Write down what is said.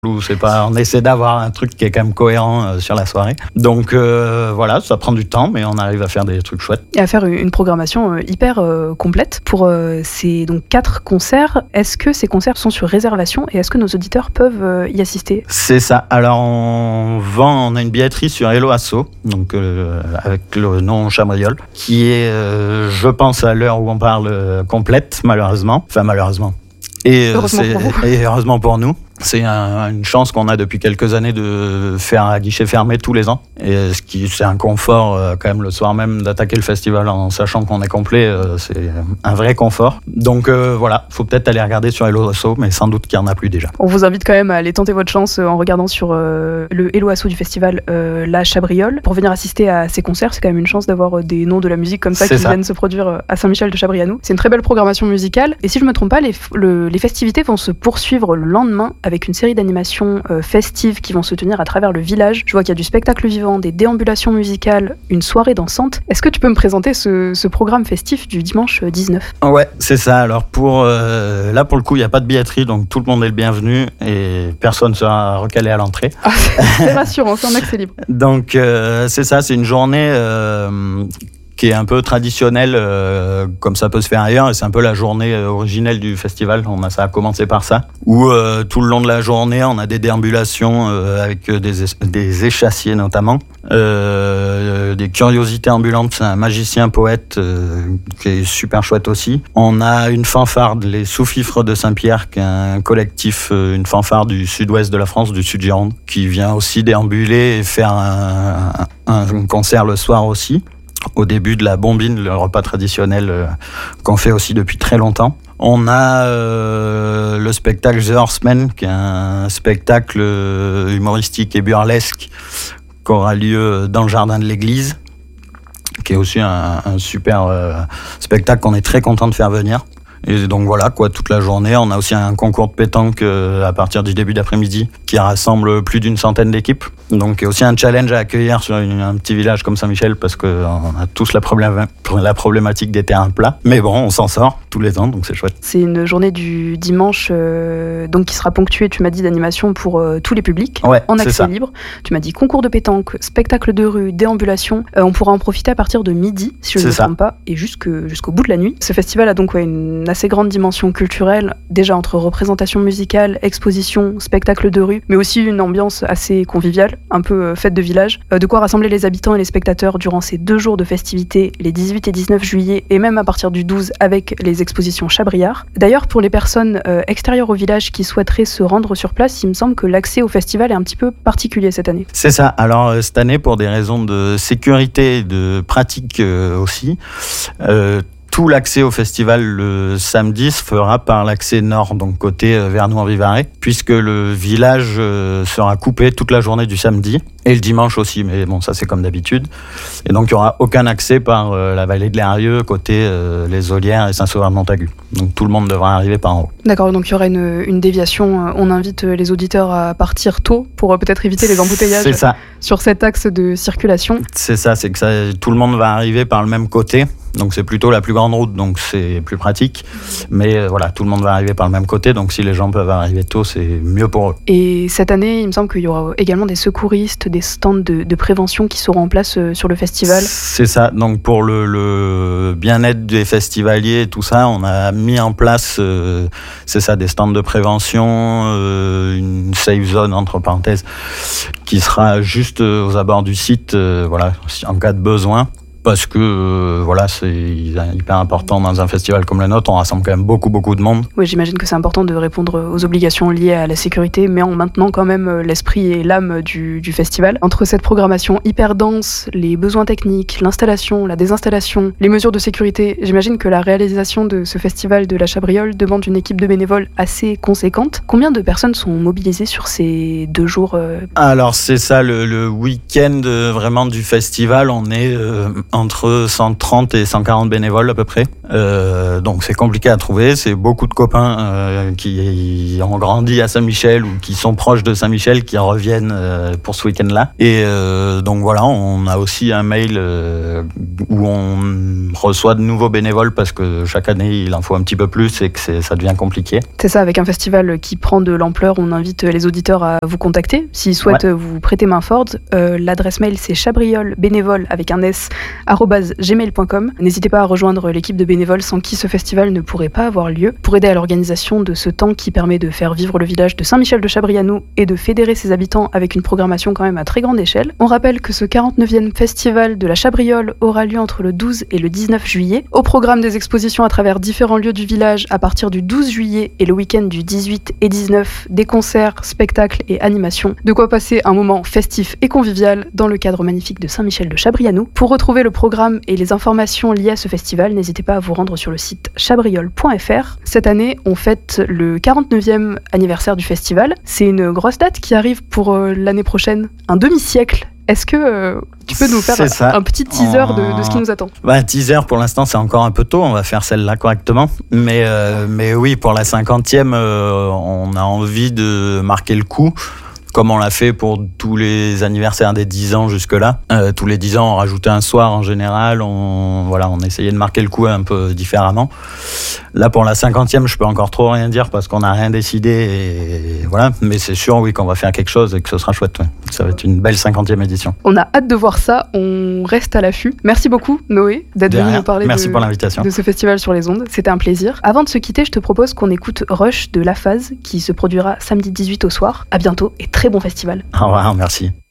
où c'est pas, on essaie d'avoir un truc qui est quand même cohérent sur la soirée. Donc voilà, ça prend du temps, mais on arrive à faire des trucs chouettes. Et à faire une programmation hyper complète pour ces donc 4 concerts. Est-ce que ces concerts sont sur réservation et est-ce que nos auditeurs peuvent y assister ? C'est ça. Alors on a une billetterie sur Hello Asso, donc avec le nom Chabriol, qui est, je pense à l'heure où on parle, complète malheureusement. Enfin malheureusement. Et heureusement pour nous. C'est une chance qu'on a depuis quelques années de faire un guichet fermé tous les ans. Et c'est un confort quand même le soir même d'attaquer le festival en sachant qu'on est complet. C'est un vrai confort. Donc voilà, faut peut-être aller regarder sur Hello Asso, mais sans doute qu'il n'y en a plus déjà. On vous invite quand même à aller tenter votre chance en regardant sur le Hello Asso du festival La Chabriole. Pour venir assister à ces concerts, c'est quand même une chance d'avoir des noms de la musique comme ça viennent se produire à Saint-Michel-de-Chabrianou. C'est une très belle programmation musicale. Et si je ne me trompe pas, les festivités vont se poursuivre le lendemain avec une série d'animations festives qui vont se tenir à travers le village. Je vois qu'il y a du spectacle vivant, des déambulations musicales, une soirée dansante. Est-ce que tu peux me présenter ce programme festif du dimanche 19 ? Ouais, c'est ça. Alors là pour le coup, il n'y a pas de billetterie, donc tout le monde est le bienvenu et personne ne sera recalé à l'entrée. C'est rassurant, c'est un accès libre. Donc c'est ça, c'est une journée qui est un peu traditionnelle, comme ça peut se faire ailleurs, et c'est un peu la journée originelle du festival. Ça a commencé par ça, où tout le long de la journée, on a des déambulations avec des échassiers notamment, des curiosités ambulantes. C'est un magicien poète qui est super chouette aussi. On a une fanfare, les Sous-Fifres de Saint-Pierre, qui est un collectif, une fanfare du sud-ouest de la France, du sud-Gironde, qui vient aussi déambuler et faire un concert le soir aussi, au début de la bombine, le repas traditionnel qu'on fait aussi depuis très longtemps. On a le spectacle The Horsemen, qui est un spectacle humoristique et burlesque qui aura lieu dans le jardin de l'église, qui est aussi un super spectacle qu'on est très content de faire venir. Et donc voilà, toute la journée. On a aussi un concours de pétanque à partir du début d'après-midi qui rassemble plus d'une centaine d'équipes. Donc aussi un challenge à accueillir sur un petit village comme Saint-Michel, parce qu'on a tous la problématique des terrains plats. Mais bon, on s'en sort tous les ans, donc c'est chouette. C'est une journée du dimanche donc qui sera ponctuée, tu m'as dit, d'animation pour tous les publics, en accès libre. Tu m'as dit concours de pétanque, spectacle de rue, déambulation. On pourra en profiter à partir de midi, si je ne me trompe pas, et jusqu'au bout de la nuit. Ce festival a donc une assez grande dimension culturelle, déjà entre représentation musicale, exposition, spectacle de rue, mais aussi une ambiance assez conviviale, un peu fête de village. De quoi rassembler les habitants et les spectateurs durant ces 2 jours de festivités, les 18 et 19 juillet, et même à partir du 12 avec les expositions Chabriard. D'ailleurs, pour les personnes extérieures au village qui souhaiteraient se rendre sur place, il me semble que l'accès au festival est un petit peu particulier cette année. C'est ça. Alors cette année, pour des raisons de sécurité et de pratique aussi, tout l'accès au festival le samedi se fera par l'accès nord, donc côté Vernoux-en-Vivarais, puisque le village sera coupé toute la journée du samedi et le dimanche aussi, mais bon, ça c'est comme d'habitude. Et donc il n'y aura aucun accès par la vallée de l'Eyrieux, côté les Olières et Saint-Sauveur-de-Montagu. Donc tout le monde devra arriver par en haut. D'accord, donc il y aura une déviation. On invite les auditeurs à partir tôt pour peut-être éviter les embouteillages sur cet axe de circulation. C'est ça, tout le monde va arriver par le même côté. Donc c'est plutôt la plus grande route, donc c'est plus pratique. Mais voilà, tout le monde va arriver par le même côté, donc si les gens peuvent arriver tôt, c'est mieux pour eux. Et cette année, il me semble qu'il y aura également des secouristes, des stands de prévention qui seront en place sur le festival. C'est ça, donc pour le bien-être des festivaliers et tout ça, on a mis en place, des stands de prévention, une safe zone, entre parenthèses, qui sera juste aux abords du site, en cas de besoin. Parce que c'est hyper important dans un festival comme le nôtre, on rassemble quand même beaucoup de monde. Oui, j'imagine que c'est important de répondre aux obligations liées à la sécurité, mais en maintenant quand même l'esprit et l'âme du festival. Entre cette programmation hyper dense, les besoins techniques, l'installation, la désinstallation, les mesures de sécurité, j'imagine que la réalisation de ce festival de la Chabriole demande une équipe de bénévoles assez conséquente. Combien de personnes sont mobilisées sur ces 2 jours Alors c'est ça, le week-end vraiment du festival, on est entre 130 et 140 bénévoles à peu près. Donc c'est compliqué à trouver, c'est beaucoup de copains qui ont grandi à Saint-Michel ou qui sont proches de Saint-Michel qui reviennent pour ce week-end-là. Et donc voilà, on a aussi un mail où on reçoit de nouveaux bénévoles parce que chaque année il en faut un petit peu plus et que ça devient compliqué. C'est ça, avec un festival qui prend de l'ampleur, on invite les auditeurs à vous contacter s'ils souhaitent vous prêter main forte. L'adresse mail c'est chabriolbénévole avec un s @gmail.com. N'hésitez pas à rejoindre l'équipe de bénévoles sans qui ce festival ne pourrait pas avoir lieu, pour aider à l'organisation de ce temps qui permet de faire vivre le village de Saint-Michel-de-Chabrianou et de fédérer ses habitants avec une programmation quand même à très grande échelle. On rappelle que ce 49e festival de la Chabriole aura lieu entre le 12 et le 19 juillet. Au programme des expositions à travers différents lieux du village à partir du 12 juillet et le week-end du 18 et 19, des concerts, spectacles et animations. De quoi passer un moment festif et convivial dans le cadre magnifique de Saint-Michel-de-Chabrianou. Pour retrouver le programme et les informations liées à ce festival, n'hésitez pas à vous rendre sur le site chabriole.fr. Cette année, on fête le 49e anniversaire du festival. C'est une grosse date qui arrive pour l'année prochaine, un demi-siècle. Est-ce que tu peux nous faire un petit teaser de ce qui nous attend ? Teaser, pour l'instant, c'est encore un peu tôt. On va faire celle-là correctement. Mais oui, pour la 50e, on a envie de marquer le coup, comme on l'a fait pour tous les anniversaires des 10 ans jusque-là. Tous les 10 ans, on rajoutait un soir en général. On essayait de marquer le coup un peu différemment. Là, pour la 50e, je peux encore trop rien dire parce qu'on n'a rien décidé. Et voilà. Mais c'est sûr, oui, qu'on va faire quelque chose et que ce sera chouette. Ouais. Ça va être une belle 50e édition. On a hâte de voir ça. On reste à l'affût. Merci beaucoup, Noé, d'être venu nous parler Merci pour l'invitation. de ce festival sur les ondes. C'était un plaisir. Avant de se quitter, je te propose qu'on écoute Rush de La Phase qui se produira samedi 18 au soir. À bientôt et très bon festival. Au revoir, merci.